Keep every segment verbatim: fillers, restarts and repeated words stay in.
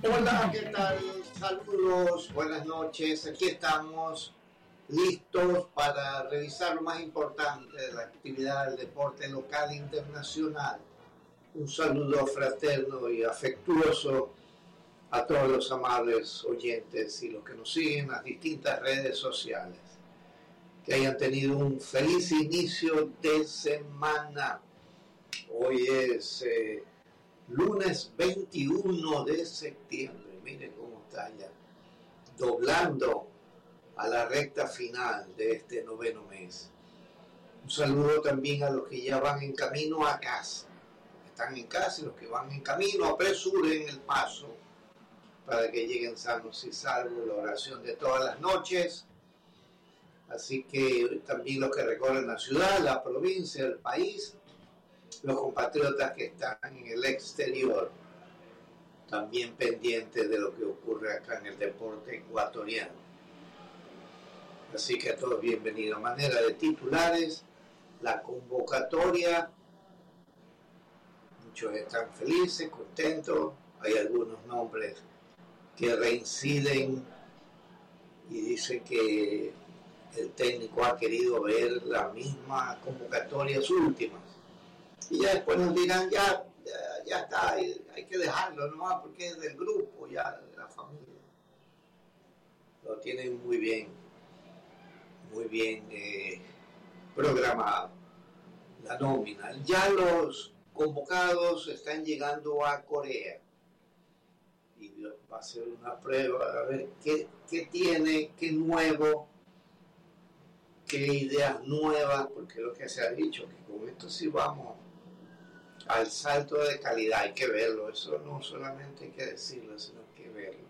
Hola, ¿qué tal? Saludos, buenas noches. Aquí estamos listos para revisar lo más importante de la actividad del deporte local e internacional. Un saludo fraterno y afectuoso a todos los amables oyentes y los que nos siguen en las distintas redes sociales. Que hayan tenido un feliz inicio de semana. Hoy es eh, lunes veintiuno de septiembre. Miren cómo está ya doblando a la recta final de este noveno mes. Un saludo también a los que ya van en camino a casa. Están en casa y los que van en camino, apresuren el paso para que lleguen sanos y salvos. La oración de todas las noches. Así que también los que recorren la ciudad, la provincia, el país, los compatriotas que están en el exterior, también pendientes de lo que ocurre acá en el deporte ecuatoriano. Así que a todos bienvenidos. A manera de titulares, la convocatoria, muchos están felices, contentos, hay algunos nombres que reinciden y dicen que el técnico ha querido ver la misma convocatorias últimas. Y ya después nos dirán, ya, ya, ya está, hay, hay que dejarlo, no, porque es del grupo, ya, de la familia. Lo tienen muy bien, muy bien eh, programado, la nómina. Ya los convocados están llegando a Corea. Y va a ser una prueba, a ver qué, qué tiene, qué nuevo, qué ideas nuevas, porque lo que se ha dicho, que con esto sí vamos al salto de calidad, hay que verlo, eso no solamente hay que decirlo, sino hay que verlo.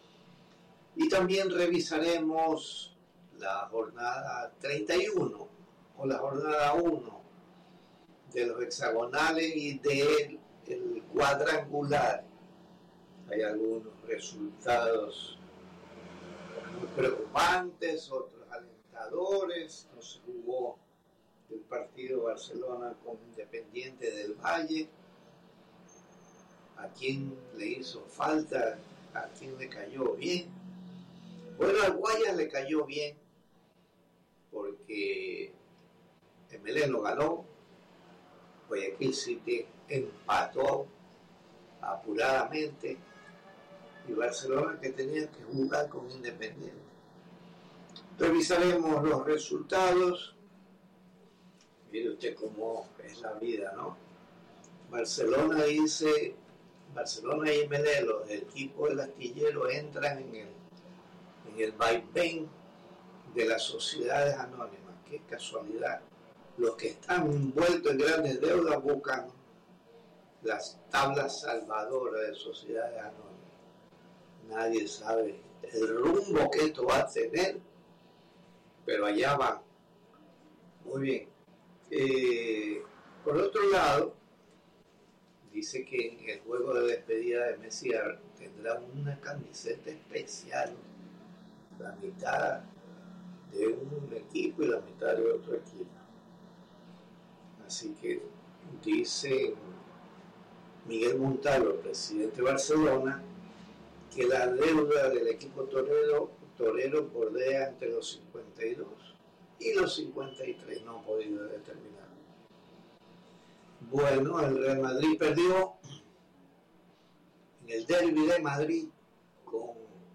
Y también revisaremos la jornada treinta y uno o la jornada uno de los hexagonales y del el cuadrangular. Hay algunos resultados muy preocupantes, otros alentadores. No se jugó el partido Barcelona con Independiente del Valle. ¿A quién le hizo falta? ¿A quién le cayó bien? Bueno, al Guayas le cayó bien porque Emelec lo ganó, Guayaquil City empató apuradamente y Barcelona, que tenía que jugar con Independiente. Revisaremos los resultados. Mire usted cómo es la vida, ¿no? Barcelona dice, Barcelona y Emelec, los equipos del astillero, entran en el, en el vaivén de las sociedades anónimas. Qué casualidad. Los que están envueltos en grandes deudas buscan las tablas salvadoras de sociedades anónimas. Nadie sabe el rumbo que esto va a tener, pero allá va. Muy bien. Eh, por otro lado, dice que en el juego de despedida de Messi tendrá una camiseta especial, la mitad de un equipo y la mitad de otro equipo. Así que dice Miguel Montalvo, presidente de Barcelona, que la deuda del equipo torero, torero bordea entre los cincuenta y dos y los cincuenta y tres, no han podido determinar. Bueno, el Real Madrid perdió en el derbi de Madrid con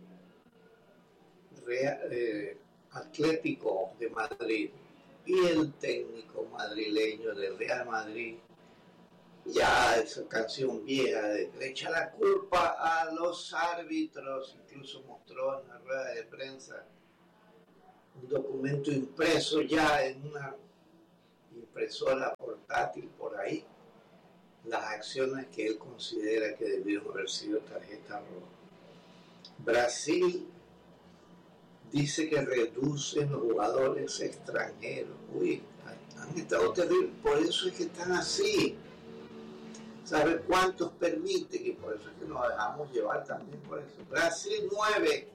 Real, eh, Atlético de Madrid, y el técnico madrileño del Real Madrid, ya esa canción vieja de le echa la culpa a los árbitros, incluso mostró en la rueda de prensa un documento impreso ya en una impresora portátil por ahí, las acciones que él considera que debieron haber sido tarjeta roja. Brasil dice que reducen los jugadores extranjeros. Uy, han estado terribles, por eso es que están así. ¿Sabe cuántos permite? Que por eso es que nos dejamos llevar también por eso. Brasil nueve.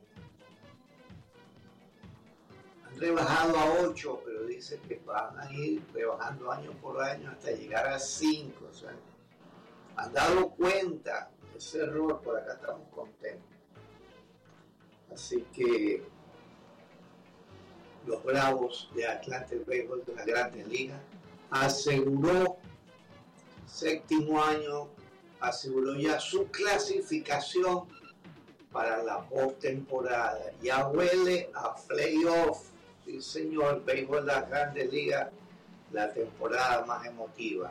Han rebajado a ocho, pero dice que van a ir rebajando año por año hasta llegar a cinco. O sea, han dado cuenta ese error, por acá estamos contentos. Así que los Bravos de Atlanta, el béisbol de las Grandes Ligas, aseguró séptimo año, aseguró ya su clasificación para la postemporada. Ya huele a playoff, sí señor, béisbol de las Grandes Ligas, la temporada más emotiva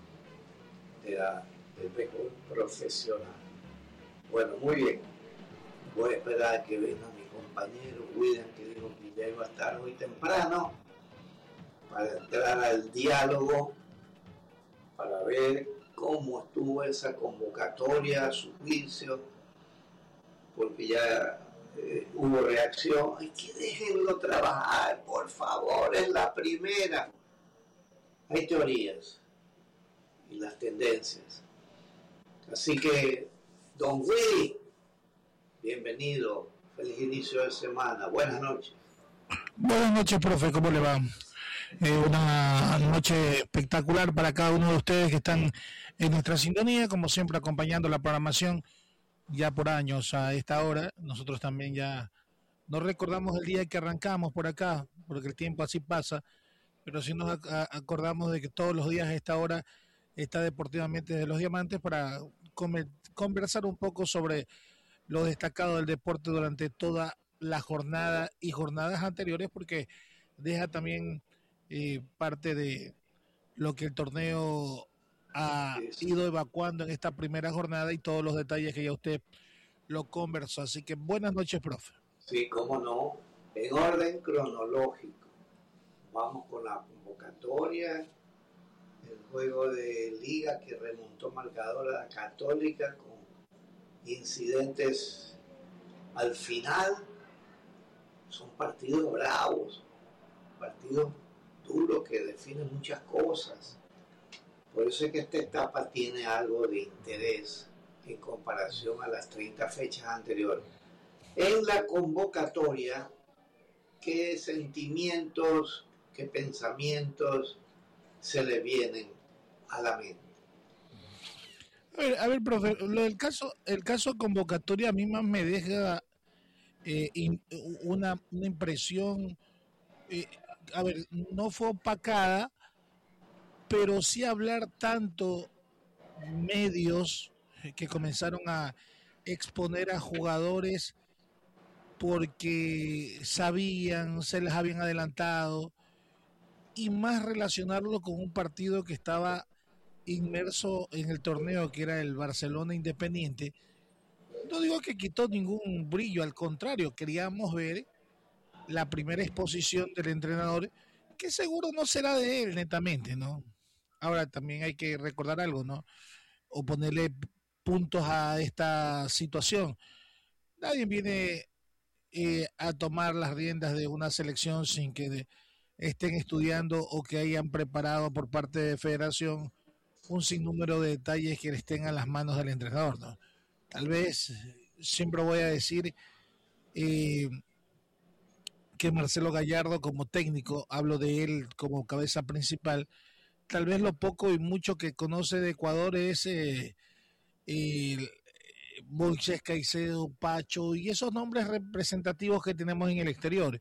de la, del béisbol profesional. Bueno, muy bien. Voy a esperar a que venga mi compañero William, que dijo que ya iba a estar hoy temprano, para entrar al diálogo, para ver cómo estuvo esa convocatoria, su juicio, porque ya eh, hubo reacción. Ay, que déjenlo trabajar, por favor, es la primera. Hay teorías y las tendencias. Así que, don Willy, bienvenido, feliz inicio de semana, buenas noches. Buenas noches, profe, ¿cómo le va? Eh, una noche espectacular para cada uno de ustedes que están en nuestra sintonía, como siempre acompañando la programación ya por años a esta hora. Nosotros también ya no recordamos el día que arrancamos por acá, porque el tiempo así pasa, pero sí nos ac- acordamos de que todos los días a esta hora está Deportivamente de los Diamantes para come- conversar un poco sobre lo destacado del deporte durante toda la jornada y jornadas anteriores, porque deja también eh, parte de lo que el torneo ha Sí, sí. ido evacuando en esta primera jornada y todos los detalles que ya usted lo conversó. Así que buenas noches, profe. Sí, cómo no, en orden cronológico. Vamos con la convocatoria, el juego de liga que remontó marcador a la Católica con incidentes al final. Son partidos bravos, partidos duros que definen muchas cosas. Por eso es que esta etapa tiene algo de interés en comparación a las treinta fechas anteriores. En la convocatoria, ¿qué sentimientos, qué pensamientos se le vienen a la mente? A ver, a ver, profe, lo del caso, el caso convocatoria a mí más me deja eh, in- una, una impresión, eh, a ver, no fue opacada, pero sí hablar tanto medios que comenzaron a exponer a jugadores porque sabían, se les habían adelantado, y más relacionarlo con un partido que estaba inmerso en el torneo, que era el Barcelona Independiente. No digo que quitó ningún brillo, al contrario, queríamos ver la primera exposición del entrenador, que seguro no será de él netamente, ¿no? Ahora también hay que recordar algo, ¿no? O ponerle puntos a esta situación. Nadie viene eh, a tomar las riendas de una selección sin que de, estén estudiando o que hayan preparado por parte de federación un sinnúmero de detalles que le estén a las manos del entrenador, ¿no? Tal vez, siempre voy a decir eh, que Marcelo Gallardo como técnico, hablo de él como cabeza principal, tal vez lo poco y mucho que conoce de Ecuador es eh, el Moisés Caicedo, Pacho y esos nombres representativos que tenemos en el exterior.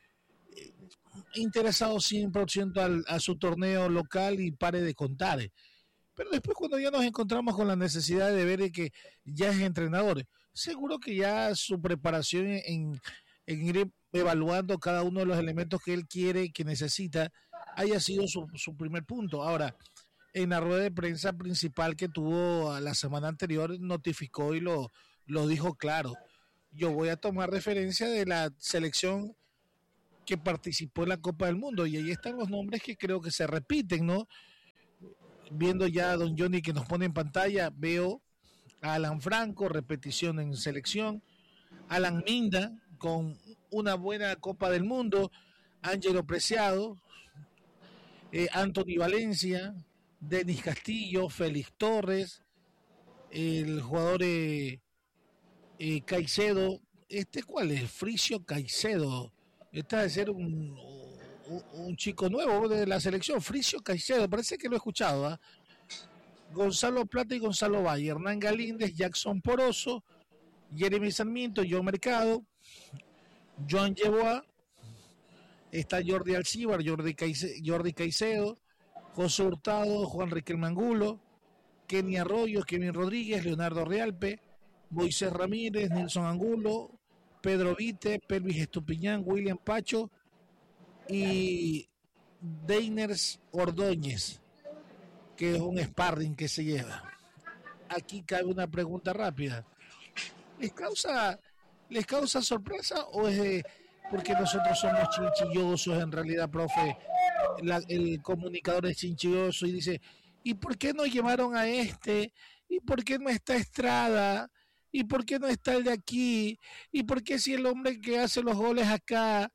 Interesado cien por ciento al, a su torneo local y pare de contar. Pero después cuando ya nos encontramos con la necesidad de ver que ya es entrenador, seguro que ya su preparación en, en ir evaluando cada uno de los elementos que él quiere, que necesita, haya sido su, su primer punto. Ahora, en la rueda de prensa principal que tuvo la semana anterior, notificó y lo, lo dijo claro. Yo voy a tomar referencia de la selección que participó en la Copa del Mundo y ahí están los nombres que creo que se repiten, ¿no? Viendo ya a don Johnny que nos pone en pantalla, veo a Alan Franco, repetición en selección, Alan Minda con una buena Copa del Mundo, Ángelo Preciado, eh, Anthony Valencia, Denis Castillo, Félix Torres, el jugador eh, eh, Caicedo, este cuál es, Fricio Caicedo, está de ser un, un, un chico nuevo de la selección, Fricio Caicedo, parece que lo he escuchado, ¿eh? Gonzalo Plata y Gonzalo Valle, Hernán Galíndez, Jackson Poroso, Jeremy Sarmiento, John Mercado, John Yeboa, está Jordi Alcíbar, Jordi, Caice, Jordi Caicedo, José Hurtado, Juan Riquelme Angulo, Kenny Arroyo, Kevin Rodríguez, Leonardo Realpe, Moisés Ramírez, Nelson Angulo, Pedro Vite, Pelvis Estupiñán, William Pacho y Deiners Ordóñez, que es un sparring que se lleva. Aquí cabe una pregunta rápida. ¿Les causa, les causa sorpresa o es de, porque nosotros somos chinchillosos en realidad, profe? La, el comunicador es chinchilloso y dice, ¿y por qué no llevaron a este? ¿Y por qué no está Estrada? ¿Y por qué no está el de aquí? ¿Y por qué si el hombre que hace los goles acá?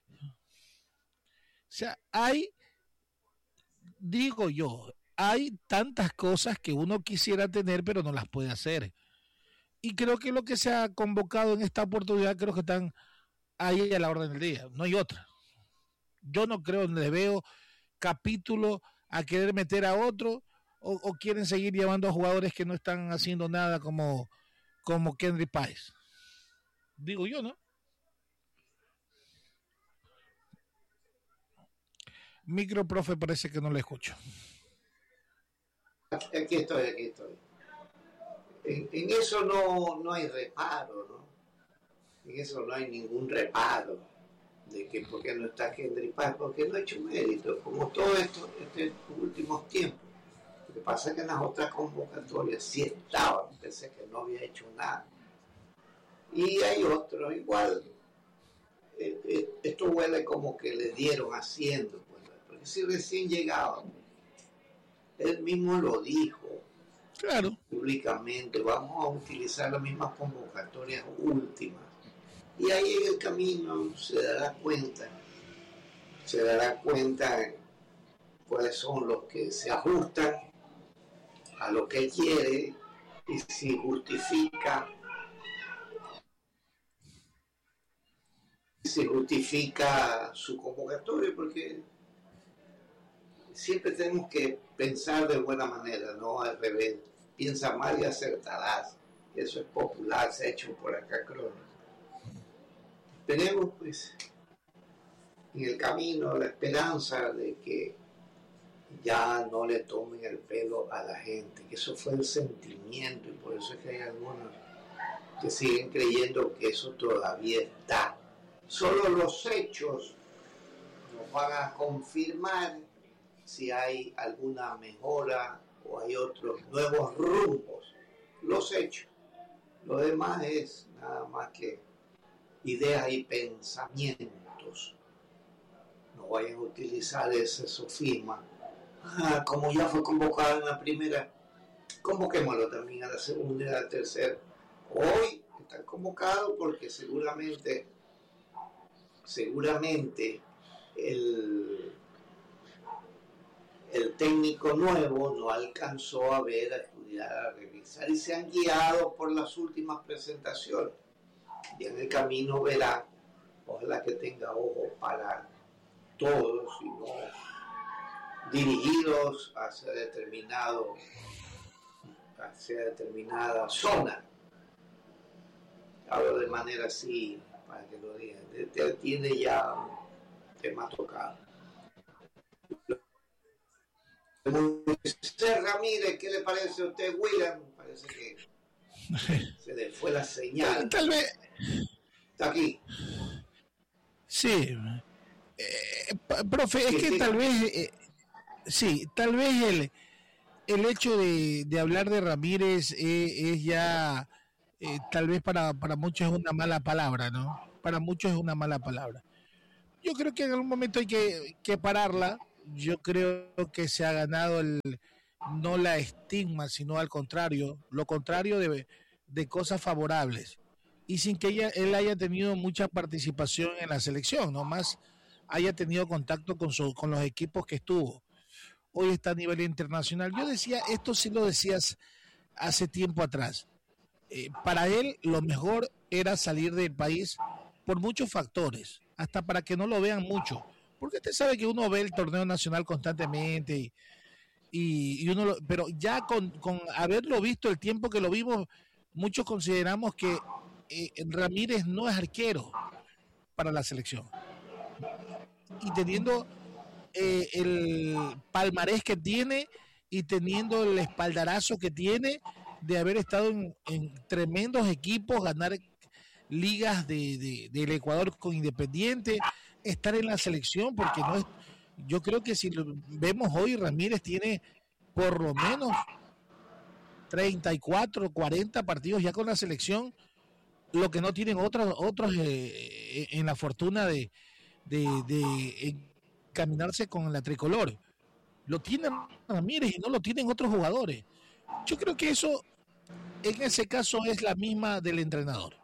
O sea, hay, digo yo, hay tantas cosas que uno quisiera tener pero no las puede hacer. Y creo que lo que se ha convocado en esta oportunidad creo que están ahí a la orden del día, no hay otra. Yo no creo, le veo capítulo a querer meter a otro o, o quieren seguir llevando a jugadores que no están haciendo nada como, como Kendrick Páez. Digo yo, ¿no? Micro, profe, parece que no le escucho. Aquí estoy, aquí estoy. En, en eso no, no hay reparo, ¿no? En eso no hay ningún reparo de que por qué no está Kendrick Páez, porque no ha hecho mérito, como todo esto en estos últimos tiempos. Lo que pasa es que en las otras convocatorias sí estaba, pensé que no había hecho nada. Y hay otros, igual, eh, eh, esto huele como que le dieron haciendo, pues, porque si recién llegaba, él mismo lo dijo, claro, públicamente, vamos a utilizar las mismas convocatorias últimas. Y ahí en el camino se dará cuenta, se dará cuenta cuáles son los que se ajustan a lo que quiere y si justifica, si justifica su convocatoria, porque siempre tenemos que pensar de buena manera, no al revés. Piensa mal y acertarás. Eso es popular, se ha hecho por acá, creo. Tenemos pues en el camino la esperanza de que ya no le tomen el pelo a la gente, que eso fue el sentimiento y por eso es que hay algunos que siguen creyendo que eso todavía está. Solo los hechos nos van a confirmar si hay alguna mejora o hay otros nuevos rumbos. Los hechos. Lo demás es nada más que ideas y pensamientos. No vayan a utilizar ese sofisma. Ah, como ya fue convocado en la primera, convoquémoslo también a la segunda y a la tercera. Hoy están convocados porque seguramente, seguramente el, el técnico nuevo no alcanzó a ver, a estudiar, a revisar y se han guiado por las últimas presentaciones. Y en el camino verá, ojalá que tenga ojo para todos y no dirigidos hacia determinado, hacia determinada zona. Hablo de manera así, para que lo digan. Tiene ya un tema tocado. José Ramírez, ¿qué le parece a usted, William? Parece que se le fue la señal. Tal vez. Está aquí. Sí. Eh, profe, es que tal vez, eh, sí, tal vez el, el hecho de, de hablar de Ramírez eh, es ya, eh, tal vez para, para muchos es una mala palabra, ¿no? Para muchos es una mala palabra. Yo creo que en algún momento hay que, que pararla. Yo creo que se ha ganado el no la estigma, sino al contrario, lo contrario de, de cosas favorables. Y sin que ella, él haya tenido mucha participación en la selección, no más haya tenido contacto con, su, con los equipos que estuvo. Hoy está a nivel internacional. Yo decía, esto sí lo decías hace tiempo atrás. Eh, para él lo mejor era salir del país por muchos factores, hasta para que no lo vean mucho. Porque usted sabe que uno ve el torneo nacional constantemente y, y, y uno lo, pero ya con, con haberlo visto el tiempo que lo vimos, muchos consideramos que eh, Ramírez no es arquero para la selección. Y teniendo eh, el palmarés que tiene y teniendo el espaldarazo que tiene de haber estado en, en tremendos equipos, ganar ligas de, de, del Ecuador con Independiente, estar en la selección, porque no es, yo creo que si lo vemos hoy, Ramírez tiene por lo menos treinta y cuatro, cuarenta partidos ya con la selección, lo que no tienen otros otros eh, en la fortuna de, de, de encaminarse con la tricolor. Lo tiene Ramírez y no lo tienen otros jugadores. Yo creo que eso, en ese caso, es la misma del entrenador.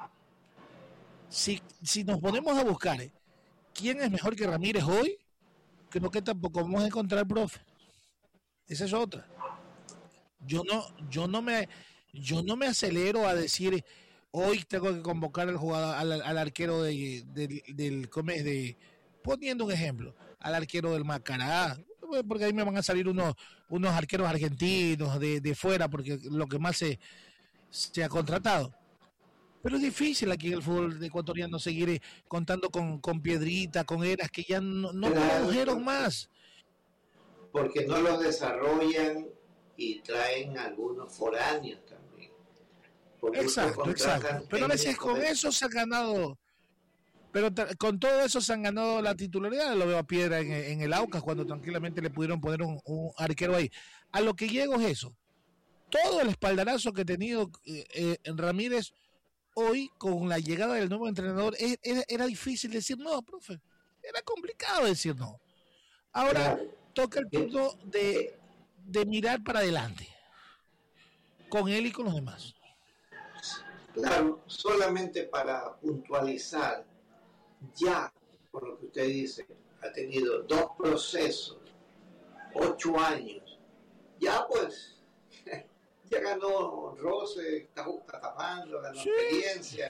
Si, si nos ponemos a buscar ¿eh? quién es mejor que Ramírez hoy, creo que tampoco vamos a encontrar, profe. Esa es otra. Yo no, yo no me, yo no me acelero a decir hoy tengo que convocar al jugador, al, al arquero de, de, del Comes de, poniendo un ejemplo, al arquero del Macará, porque ahí me van a salir unos, unos arqueros argentinos de, de fuera, porque lo que más se, se ha contratado. Pero es difícil aquí en el fútbol ecuatoriano seguir contando con, con Piedrita, con Eras, que ya no, no claro, produjeron más. Porque no los desarrollan y traen algunos foráneos también. Porque exacto, exacto. Pero a veces con de... eso se han ganado, pero t- con todo eso se han ganado la titularidad. Lo veo a Piedra en, en el Aucas, cuando tranquilamente le pudieron poner un, un arquero ahí. A lo que llego es eso. Todo el espaldarazo que ha tenido eh, eh, Ramírez hoy con la llegada del nuevo entrenador, era, era difícil decir no, profe. Era complicado decir no. Ahora claro. toca el turno de, de mirar para adelante. Con él y con los demás. Claro, solamente para puntualizar, ya, por lo que usted dice, ha tenido dos procesos, ocho años. Ya pues... Ya ganó Rose, está, está tapando, ganó sí. experiencia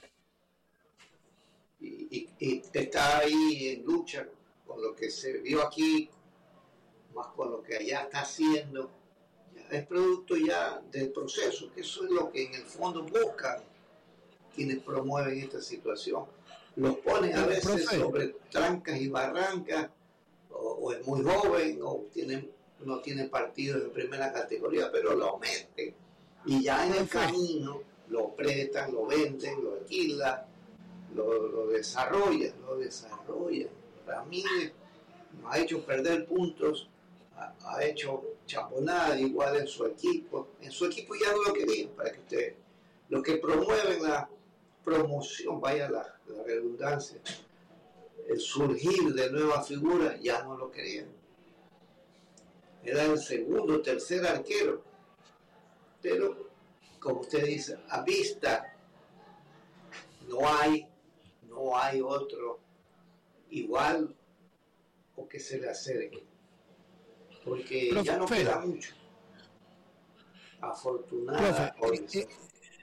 y, y, y está ahí en lucha con lo que se vio aquí, más con lo que allá está haciendo. Ya es producto ya del proceso, que eso es lo que en el fondo buscan quienes promueven esta situación. Los ponen a veces sobre trancas y barrancas, o, o es muy joven, o tienen, no tiene partidos en primera categoría, pero lo meten. Y ya en el camino lo prestan, lo venden, lo alquilan, lo, lo desarrollan, lo desarrollan. Ramírez nos ha hecho perder puntos, ha, ha hecho chaponada igual en su equipo. En su equipo ya no lo querían, para que ustedes, los que promueven la promoción, vaya la, la redundancia, el surgir de nuevas figuras, ya no lo querían. Era el segundo, tercer arquero. Pero, como usted dice, a vista no hay, no hay otro igual o que se le acerque. Porque profe, ya no queda mucho. Afortunada. Profe, eh,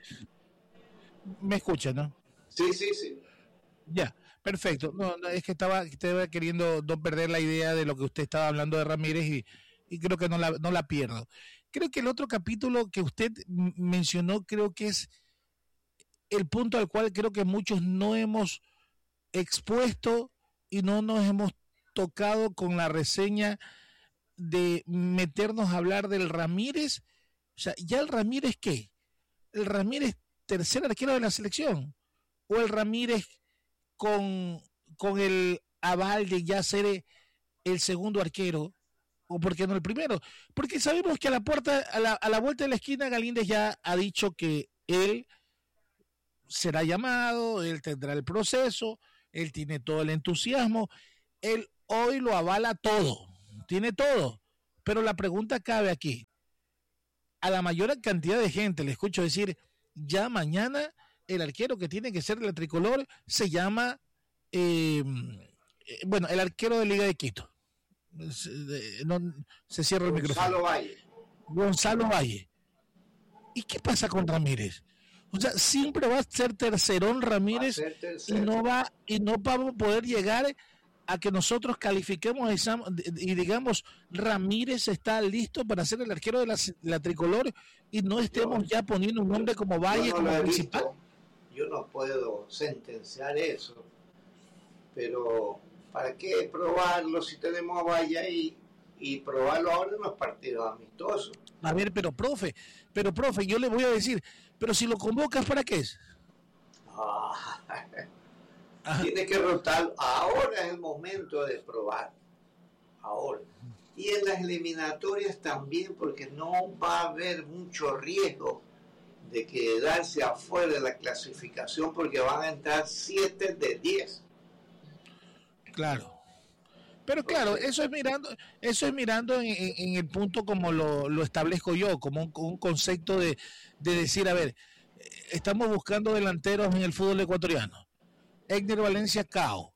me escucha, ¿no? Sí, sí, sí. Ya, perfecto. No, no, es que estaba, estaba queriendo no perder la idea de lo que usted estaba hablando de Ramírez y, y creo que no la, no la pierdo. Creo que el otro capítulo que usted mencionó, creo que es el punto al cual creo que muchos no hemos expuesto y no nos hemos tocado con la reseña de meternos a hablar del Ramírez. O sea, ¿ya el Ramírez qué? ¿El Ramírez tercer arquero de la selección? ¿O el Ramírez con, con el aval de ya ser el segundo arquero? ¿O por qué no el primero? Porque sabemos que a la puerta, a la, a la vuelta de la esquina, Galíndez ya ha dicho que él será llamado, él tendrá el proceso, él tiene todo el entusiasmo, él hoy lo avala todo, tiene todo. Pero la pregunta cabe aquí. A la mayor cantidad de gente le escucho decir, ya mañana el arquero que tiene que ser el tricolor se llama, eh, bueno, el arquero de Liga de Quito. No, se cierra el micrófono. Gonzalo Valle. Gonzalo Valle. ¿Y qué pasa con Ramírez? O sea, siempre va a ser tercerón Ramírez a ser tercero. y no va y no va a poder llegar a que nosotros califiquemos esa, y digamos, Ramírez está listo para ser el arquero de la, la tricolor y no estemos yo, ya poniendo un nombre como Valle no como principal? Visto. Yo no puedo sentenciar eso, pero ¿para qué probarlo si tenemos a Valle ahí y probarlo ahora en los partidos amistosos? A ver, pero profe, pero profe, yo le voy a decir, pero si lo convocas, ¿para qué es? Ah, tiene que rotar. Ahora es el momento de probar. Ahora. Y en las eliminatorias también, porque no va a haber mucho riesgo de quedarse afuera de la clasificación, porque van a entrar siete de diez. Claro. Pero claro, eso es mirando, eso es mirando en, en, en el punto como lo, lo establezco yo, como un, un concepto de, de decir, a ver, estamos buscando delanteros en el fútbol ecuatoriano. Egner Valencia, cao.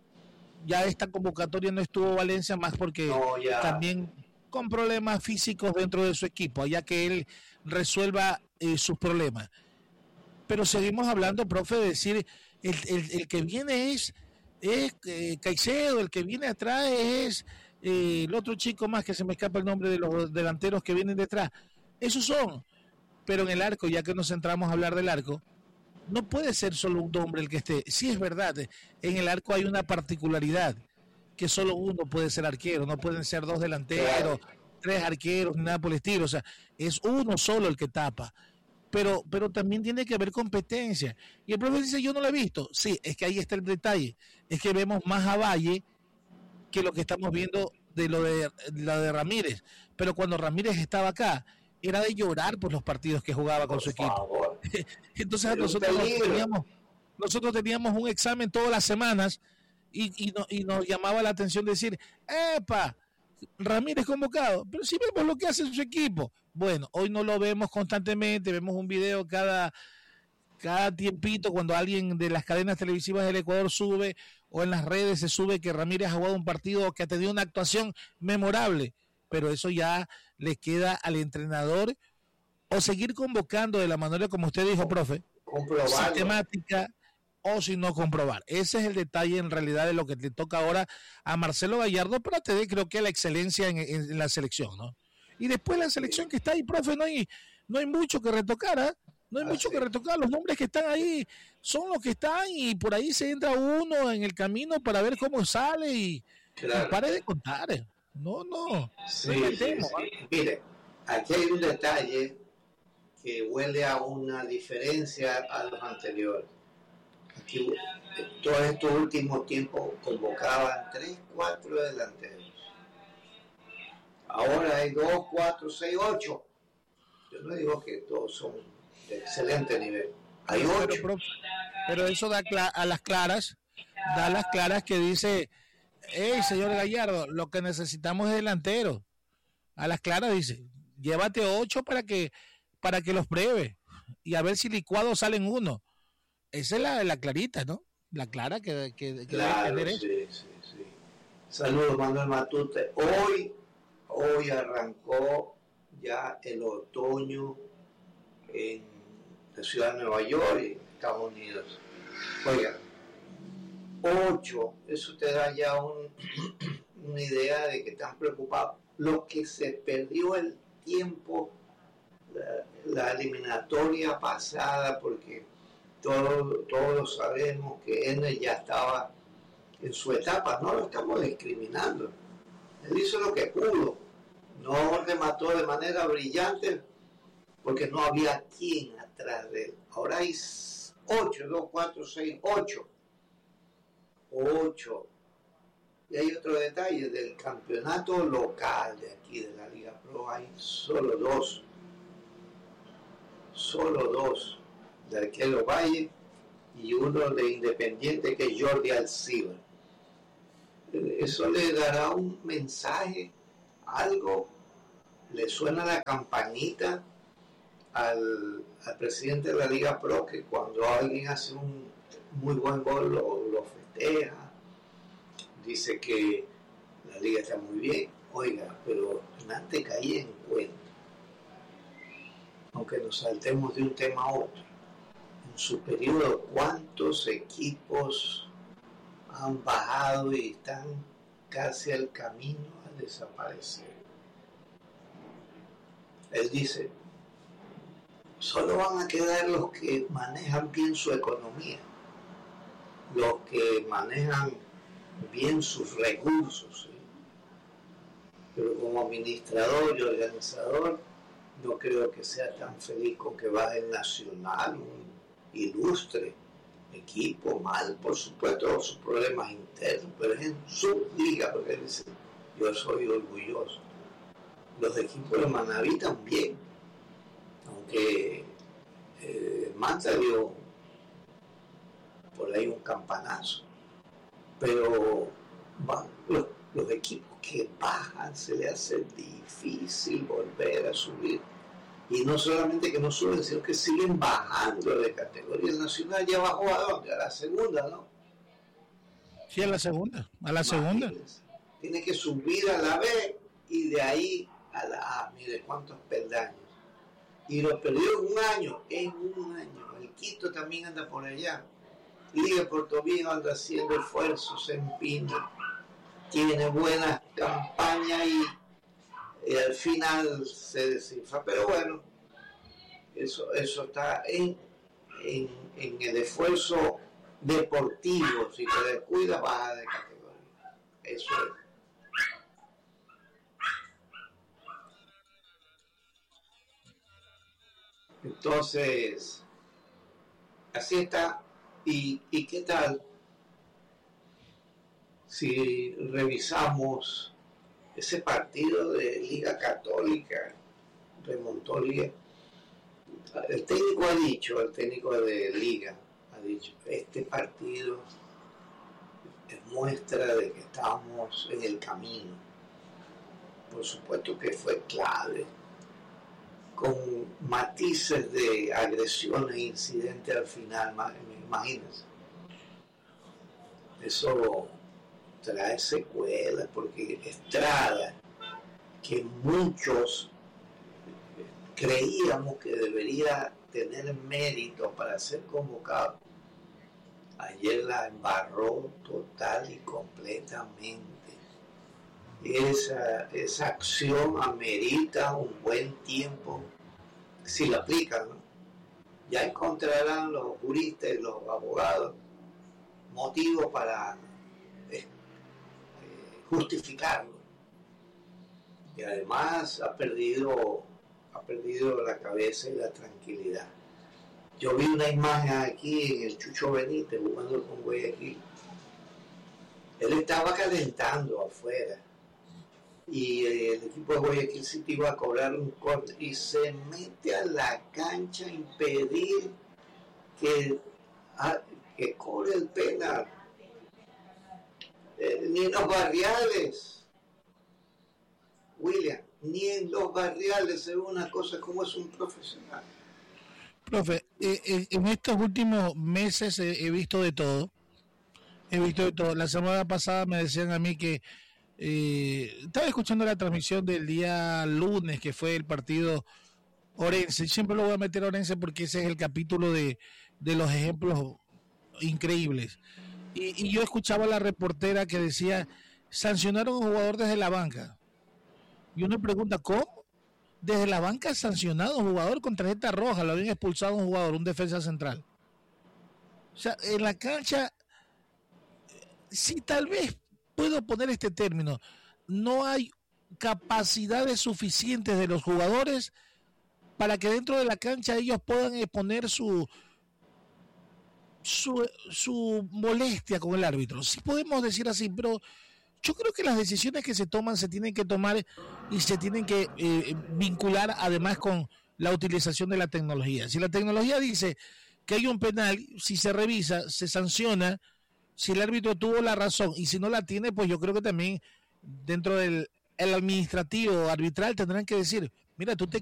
Ya esta convocatoria no estuvo Valencia más porque no, también con problemas físicos dentro de su equipo, allá que él resuelva eh, sus problemas. Pero seguimos hablando, profe, de decir, el, el, el que viene es... es eh, Caicedo, el que viene atrás es eh, el otro chico más que se me escapa el nombre de los delanteros que vienen detrás. Esos son, pero en el arco, ya que nos centramos a hablar del arco, no puede ser solo un hombre el que esté. Sí es verdad, en el arco hay una particularidad, que solo uno puede ser arquero, no pueden ser dos delanteros, tres arqueros, ni nada por el estilo, o sea, es uno solo el que tapa. Pero, pero también tiene que haber competencia. Y el profe dice, yo no lo he visto. Sí, es que ahí está el detalle. Es que vemos más a Valle que lo que estamos viendo de lo de, lo de Ramírez. Pero cuando Ramírez estaba acá, era de llorar por los partidos que jugaba con su equipo. Entonces nosotros teníamos, nosotros teníamos un examen todas las semanas y, y, no, y nos llamaba la atención decir, ¡epa! Ramírez convocado, pero si vemos lo que hace su equipo. Bueno, hoy no lo vemos constantemente, vemos un video cada, cada tiempito cuando alguien de las cadenas televisivas del Ecuador sube o en las redes se sube que Ramírez ha jugado un partido que ha tenido una actuación memorable, pero eso ya le queda al entrenador o seguir convocando de la manera como usted dijo, profe, sistemática o si no comprobar. Ese es el detalle en realidad de lo que le toca ahora a Marcelo Gallardo, pero te dé creo que la excelencia en, en, en la selección, ¿no? Y después la selección que está ahí, profe, no hay, no hay mucho que retocar, ¿eh? No hay ah, mucho sí. que retocar, los nombres que están ahí son los que están y por ahí se entra uno en el camino para ver cómo sale y, claro. y pare de contar. No, no, sí, no metemos, sí, sí. Mire, aquí hay un detalle que huele a una diferencia a los anteriores. Aquí, todos estos últimos tiempos convocaban tres, cuatro delanteros. Ahora hay dos, cuatro, seis, ocho. Yo no digo que todos son de excelente nivel. Hay ocho. Pero, pero, pero eso da a las claras, da a las claras que dice, hey, señor Gallardo, lo que necesitamos es delantero. A las claras dice, llévate ocho para que, para que los pruebe y a ver si licuados salen uno. Esa es la, la clarita, ¿no? La clara que, que, que claro, debe tener sí, eso. Sí, sí. Saludos, Manuel Matute. Hoy, hoy arrancó ya el otoño en la ciudad de Nueva York y Estados Unidos. Oiga, ocho, eso te da ya un, una idea de que están preocupados. Lo que se perdió el tiempo, la, la eliminatoria pasada, porque todos, todos sabemos que N ya estaba en su etapa, no lo estamos discriminando. Él hizo lo que pudo, no remató de manera brillante porque no había quien atrás de él. Ahora hay ocho, dos, cuatro, seis, ocho. ocho. Y hay otro detalle, del campeonato local de aquí de la Liga Pro hay solo dos. Solo dos. De Arquero Valle y uno de Independiente que es Jordi Alcibar. Eso le dará un mensaje, algo, le suena la campanita al, al presidente de la Liga Pro que cuando alguien hace un muy buen gol lo, lo festeja, dice que la liga está muy bien. Oiga, pero antes caí en cuenta, aunque nos saltemos de un tema a otro, en su periodo, ¿cuántos equipos han bajado y están casi al camino a desaparecer. Él dice, solo van a quedar los que manejan bien su economía, los que manejan bien sus recursos, ¿sí? Pero como administrador y organizador no creo que sea tan feliz con que baje el Nacional, un ilustre equipo, mal por supuesto sus problemas internos, pero es en su liga, porque él dice, yo soy orgulloso. Los equipos de Manaví también, aunque eh, Manta dio por ahí un campanazo, pero van, los, los equipos que bajan se les hace difícil volver a subir, y no solamente que no suben, sino que siguen bajando de categoría. El Nacional ya bajó a dónde, a la segunda, ¿no? Sí, a la segunda, a la segunda. Tiene que subir a la B y de ahí a la A. Mire cuántos peldaños. Y lo perdió en un año, en un año. El Quito también anda por allá. Liga de Puerto Viejo anda haciendo esfuerzos, se empina, tiene buenas campañas y, y al final se desinfla. Pero bueno, eso, eso está en, en, en el esfuerzo deportivo. Si te descuidas, baja de categoría. Eso es. Entonces, así está. ¿Y, y qué tal si revisamos ese partido de Liga Católica? Remontó Liga. El técnico ha dicho, el técnico de Liga ha dicho, este partido es muestra de que estamos en el camino. Por supuesto que fue clave, con matices de agresiones e incidentes al final, imagínense. Eso trae secuelas, porque Estrada, que muchos creíamos que debería tener mérito para ser convocado, ayer la embarró total y completamente. Esa, esa acción amerita un buen tiempo si la aplican, ¿no? Ya encontrarán los juristas y los abogados motivos para eh, justificarlo. Y además ha perdido, ha perdido la cabeza y la tranquilidad. Yo vi una imagen aquí en el Chucho Benítez jugando con Guayaquil. Él estaba calentando afuera y el equipo de Guayaquil City iba a cobrar un corte y se mete a la cancha a impedir que, a, que cobre el penal. Eh, ni en los barriales, William, ni en los barriales se ve una cosa como es un profesional. Profe, eh, eh, en estos últimos meses eh, he visto de todo, he visto de todo. La semana pasada me decían a mí que Eh, estaba escuchando la transmisión del día lunes, que fue el partido Orense. Siempre lo voy a meter a Orense porque ese es el capítulo de, de los ejemplos increíbles. Y, y yo escuchaba a la reportera que decía, sancionaron a un jugador desde la banca. Y uno pregunta, ¿cómo? Desde la banca sancionado a un jugador con tarjeta roja, lo habían expulsado a un jugador, un defensa central. O sea, en la cancha, sí, tal vez puedo poner este término, no hay capacidades suficientes de los jugadores para que dentro de la cancha ellos puedan exponer su su, su molestia con el árbitro. Sí podemos decir así, pero yo creo que las decisiones que se toman se tienen que tomar y se tienen que eh, vincular además con la utilización de la tecnología. Si la tecnología dice que hay un penal, si se revisa, se sanciona. Si el árbitro tuvo la razón y si no la tiene, pues yo creo que también dentro del el administrativo arbitral tendrán que decir, mira, tú te